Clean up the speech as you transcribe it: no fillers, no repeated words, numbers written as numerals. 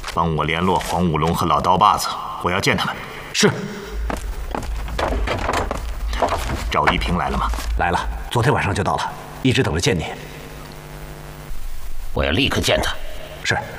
帮我联络黄武龙和老刀把子，我要见他们。 是。 赵一平来了吗？ 来了，昨天晚上就到了，一直等着见你。 我要立刻见他。 是。